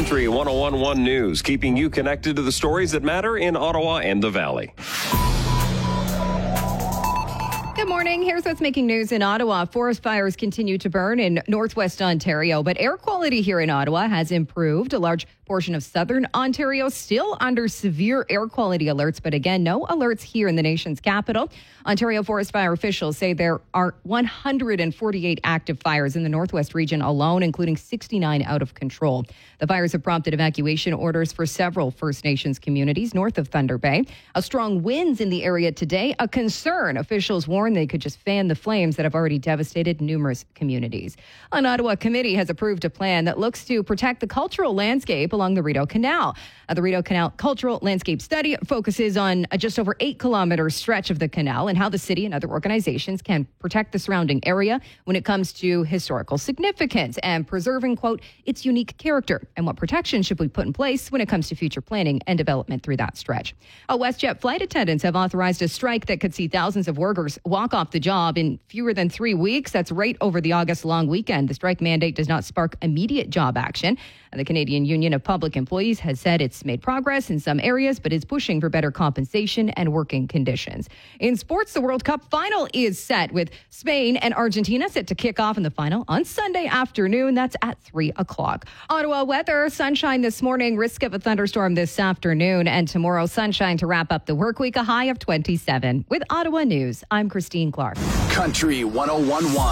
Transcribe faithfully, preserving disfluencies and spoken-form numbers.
Country one oh one point one News, keeping you connected to the stories that matter in Ottawa and the Valley. Good morning. Here's what's making news in Ottawa. Forest fires continue to burn in northwest Ontario, but air quality here in Ottawa has improved. A large portion of southern Ontario still under severe air quality alerts, but again, no alerts here in the nation's capital. Ontario forest fire officials say there are one hundred forty-eight active fires in the northwest region alone, including sixty-nine out of control. The fires have prompted evacuation orders for several First Nations communities north of Thunder Bay. A strong winds in the area today, a concern. Officials warn they could just fan the flames that have already devastated numerous communities. An Ottawa committee has approved a plan that looks to protect the cultural landscape along the Rideau Canal. Uh, the Rideau Canal Cultural Landscape Study focuses on a just over eight kilometer stretch of the canal and how the city and other organizations can protect the surrounding area when it comes to historical significance and preserving, quote, its unique character, and what protections should be put in place when it comes to future planning and development through that stretch. Uh, WestJet flight attendants have authorized a strike that could see thousands of workers walk off the job in fewer than three weeks. That's right over the August long weekend. The strike mandate does not spark immediate job action. The Canadian Union of Public Employees has said it's made progress in some areas, but is pushing for better compensation and working conditions. In sports, the World Cup final is set, with Spain and Argentina set to kick off in the final on Sunday afternoon. That's at three o'clock. Ottawa weather, sunshine this morning, risk of a thunderstorm this afternoon, and tomorrow sunshine to wrap up the work week, a high of twenty-seven. With Ottawa News, I'm Christine Clark. Country one oh one point one.